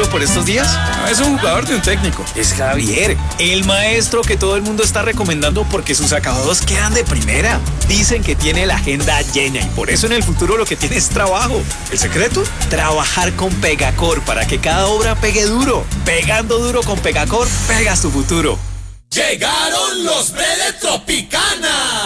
futuro por estos días? No es un jugador de un técnico. Es Javier, el maestro que todo el mundo está recomendando porque sus acabados quedan de primera. Dicen que tiene la agenda llena y por eso en el futuro lo que tiene es trabajo. ¿El secreto? Trabajar con Pegacor para que cada obra pegue duro. Pegando duro con Pegacor, pegas tu futuro. Llegaron los Bredes Tropicana.